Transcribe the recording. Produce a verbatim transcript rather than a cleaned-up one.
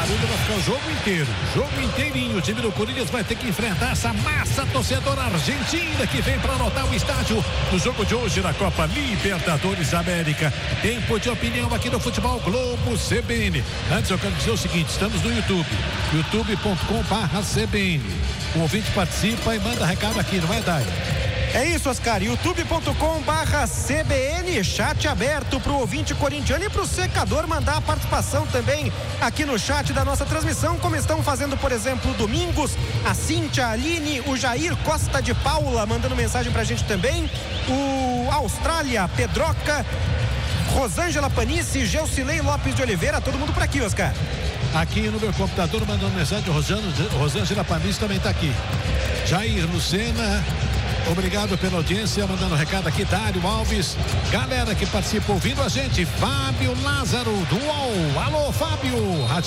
barulho vai ficar o jogo inteiro. Jogo inteirinho. O time do Corinthians vai ter que enfrentar essa massa torcedora argentina que vem para lotar o estádio no jogo de hoje na Copa Libertadores América. Tempo de opinião aqui no Futebol Globo C B N. Antes eu quero dizer o seguinte, estamos no YouTube. youtube ponto com barra C B N. O ouvinte participa e manda recado aqui, não é, Dai? É isso, Oscar. youtube ponto com barra C B N, chat aberto para o ouvinte corintiano e para o secador mandar a participação também aqui no chat da nossa transmissão, como estão fazendo, por exemplo, Domingos, a Cíntia, a Aline, o Jair Costa de Paula mandando mensagem pra gente também, o Austrália, Pedroca, Rosângela Panice, Geucilei Lopes de Oliveira, todo mundo por aqui, Oscar. Aqui no meu computador mandando mensagem, Rosângela Panice também está aqui. Jair Lucena, obrigado pela audiência, mandando recado aqui, Dário Alves, galera que participa ouvindo a gente, Fábio Lázaro do U O L, alô Fábio,